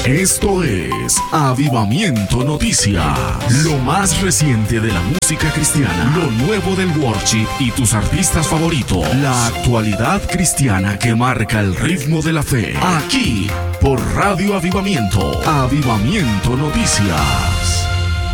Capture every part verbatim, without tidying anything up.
Esto es Avivamiento Noticias. Lo más reciente de la música cristiana, lo nuevo del worship y tus artistas favoritos. La actualidad cristiana que marca el ritmo de la fe. Aquí, por Radio Avivamiento. Avivamiento Noticias.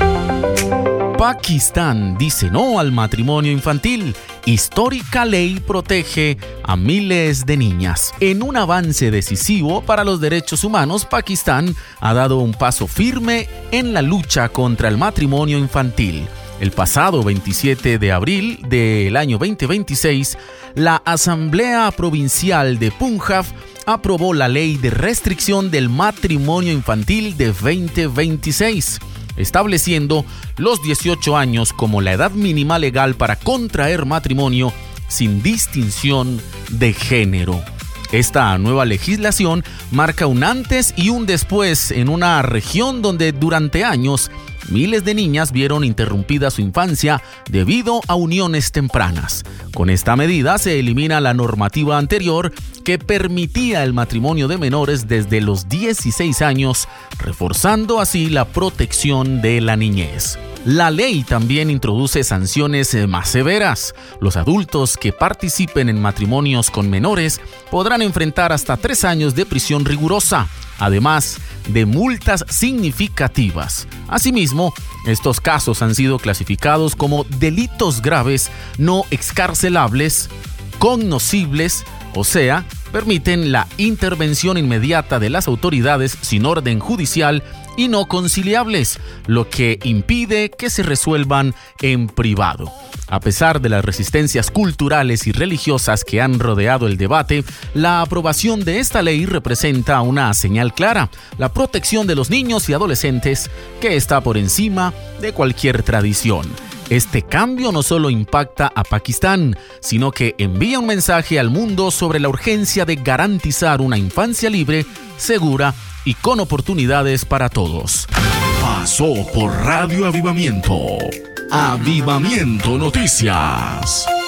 Pakistán dice no al matrimonio infantil. Histórica ley protege a miles de niñas. En un avance decisivo para los derechos humanos, Pakistán ha dado un paso firme en la lucha contra el matrimonio infantil. El pasado veintisiete de abril del año veinte veintiséis, la Asamblea Provincial de Punjab aprobó la ley de restricción del matrimonio infantil de veinte veintiséis. Estableciendo los dieciocho años como la edad mínima legal para contraer matrimonio sin distinción de género. Esta nueva legislación marca un antes y un después en una región donde durante años miles de niñas vieron interrumpida su infancia debido a uniones tempranas. Con esta medida se elimina la normativa anterior que permitía el matrimonio de menores desde los dieciséis años, reforzando así la protección de la niñez. La ley también introduce sanciones más severas. Los adultos que participen en matrimonios con menores podrán enfrentar hasta tres años de prisión rigurosa, además de multas significativas. Asimismo, estos casos han sido clasificados como delitos graves no excarcelables, cognoscibles, o sea, permiten la intervención inmediata de las autoridades sin orden judicial y no conciliables, lo que impide que se resuelvan en privado. A pesar de las resistencias culturales y religiosas que han rodeado el debate, la aprobación de esta ley representa una señal clara: la protección de los niños y adolescentes, que está por encima de cualquier tradición. Este cambio no solo impacta a Pakistán, sino que envía un mensaje al mundo sobre la urgencia de garantizar una infancia libre, segura y con oportunidades para todos. Pasó por Radio Avivamiento. Avivamiento Noticias.